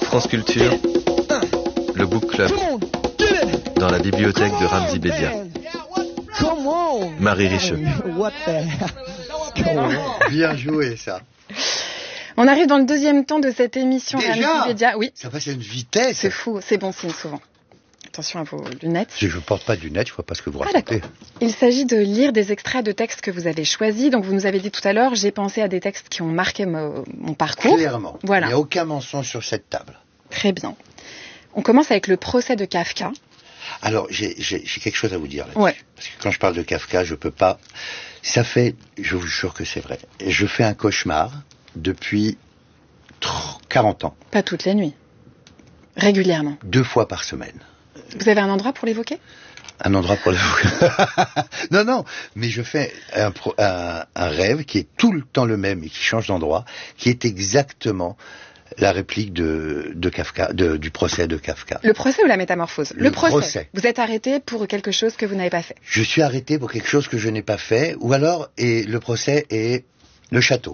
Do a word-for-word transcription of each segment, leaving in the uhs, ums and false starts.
France Culture, le Book Club, dans la bibliothèque de Ramzy Bedia. Marie Richeux. Bien joué, ça. On arrive dans le deuxième temps de cette émission Déjà Ramzy Bedia. Oui. Ça passe à une vitesse. C'est fou, c'est bon signe souvent. Attention à vos lunettes. Je ne porte pas de lunettes, je ne vois pas ce que vous Ah, racontez. d'accord. Il s'agit de lire des extraits de textes que vous avez choisis. Donc vous nous avez dit tout à l'heure, j'ai pensé à des textes qui ont marqué mon, mon parcours. Clairement. Voilà. Il n'y a aucun mensonge sur cette table. Très bien. On commence avec le procès de Kafka. Alors, j'ai, j'ai, j'ai quelque chose à vous dire là-dessus. Ouais. Parce que quand je parle de Kafka, je peux pas... Ça fait, je vous jure que c'est vrai, je fais un cauchemar depuis quarante ans. Pas toutes les nuits. Régulièrement. Deux fois par semaine. Vous avez un endroit pour l'évoquer ? Un endroit pour l'évoquer. Non, non, mais je fais un, pro, un, un rêve qui est tout le temps le même et qui change d'endroit, qui est exactement la réplique de, de Kafka, de, du procès de Kafka. Le procès ou la métamorphose ? Le, le procès. procès. Vous êtes arrêté pour quelque chose que vous n'avez pas fait. Je suis arrêté pour quelque chose que je n'ai pas fait, ou alors, et le procès est le château.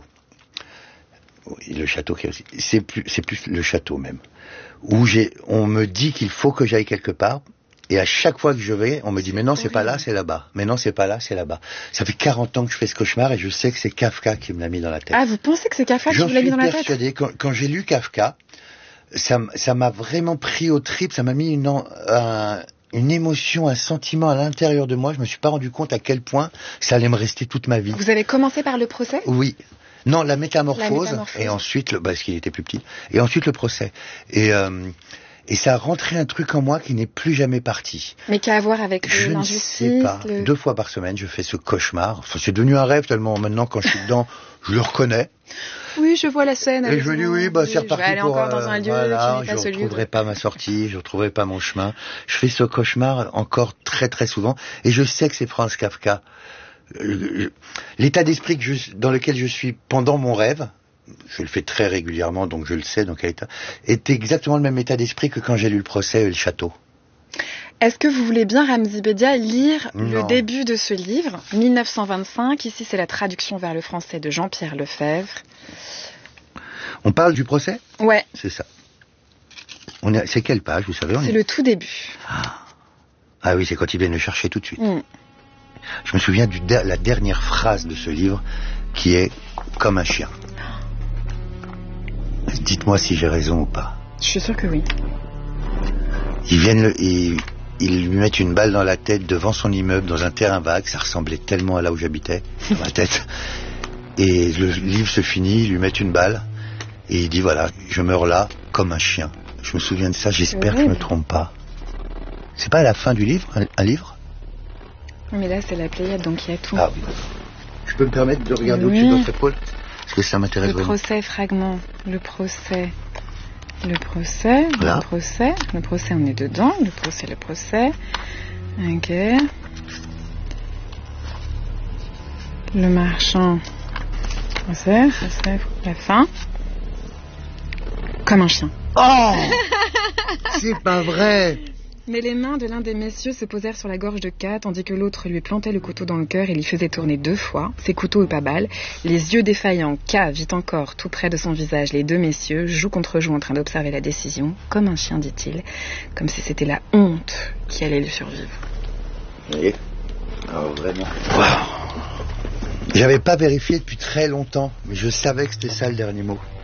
Oui, le château, c'est plus, c'est plus le château même. Où j'ai, on me dit qu'il faut que j'aille quelque part, et à chaque fois que je vais, on me dit, mais non, c'est pas là, c'est là-bas. Mais non, c'est pas là, c'est là-bas. Ça fait quarante ans que je fais ce cauchemar, et je sais que c'est Kafka qui me l'a mis dans la tête. Ah, vous pensez que c'est Kafka qui vous l'a mis dans la tête ? J'en suis persuadé. Quand, quand j'ai lu Kafka, ça, ça m'a vraiment pris au trip, ça m'a mis une, un, une émotion, un sentiment à l'intérieur de moi. Je me suis pas rendu compte à quel point ça allait me rester toute ma vie. Vous avez commencé par le procès ? Oui. Non, la métamorphose, la métamorphose. Et ensuite, le, parce qu'il était plus petit, et ensuite le procès. Et, euh, et ça a rentré un truc en moi qui n'est plus jamais parti. Mais qu'à voir avec je l'injustice. Je ne sais pas. Le... Deux fois par semaine, je fais ce cauchemar. Enfin, c'est devenu un rêve tellement maintenant, quand je suis dedans, je le reconnais. Oui, je vois la scène. Et je me dis, oui, bah, c'est reparti je vais aller pour... encore dans un lieu voilà, qui n'est pas je ce ne retrouverai lieu. pas ma sortie, je ne retrouverai pas mon chemin. Je fais ce cauchemar encore très très souvent. Et je sais que c'est Franz Kafka. L'état d'esprit que je, dans lequel je suis pendant mon rêve, je le fais très régulièrement, donc je le sais dans quel état, est exactement le même état d'esprit que quand j'ai lu le procès et le château. Est-ce que vous voulez bien, Ramzy Bedia, lire non. le début de ce livre, mille neuf cent vingt-cinq. Ici, c'est la traduction vers le français de Jean-Pierre Lefebvre. On parle du procès ? Ouais. C'est ça. On est, c'est quelle page, vous savez ? C'est est... le tout début. Ah. ah oui, c'est quand ils viennent le chercher tout de suite. Mm. Je me souviens de de la dernière phrase de ce livre qui est « comme un chien ». Dites-moi si j'ai raison ou pas. Je suis sûre que oui. Ils viennent, le, ils, ils lui mettent une balle dans la tête devant son immeuble, dans un terrain vague. Ça ressemblait tellement à là où j'habitais, dans ma tête. Et le livre se finit, ils lui mettent une balle. Et il dit, voilà, je meurs là, comme un chien. Je me souviens de ça, j'espère que je ne me trompe pas. C'est pas à la fin du livre, un, un livre ? Mais là, c'est la Pléiade, donc il y a tout. Ah oui. Je peux me permettre de regarder oui. au-dessus de votre épaule ? Parce que ça m'intéresse le vraiment. Le procès, fragment. Le procès. Le procès. Là. Le procès. Le procès, on est dedans. Le procès, le procès. Ok. Le marchand. Procès, procès, la fin. Comme un chien. Oh c'est pas vrai. Mais les mains de l'un des messieurs se posèrent sur la gorge de K, tandis que l'autre lui plantait le couteau dans le cœur et l'y faisait tourner deux fois, ses couteaux et pas balles. Les yeux défaillants, K vit encore tout près de son visage les deux messieurs, joue contre joue en train d'observer la décision, comme un chien, dit-il, comme si c'était la honte qui allait lui survivre. Vous voyez ? Oh, vraiment. Wow. J'avais pas vérifié depuis très longtemps, mais je savais que c'était ça le dernier mot.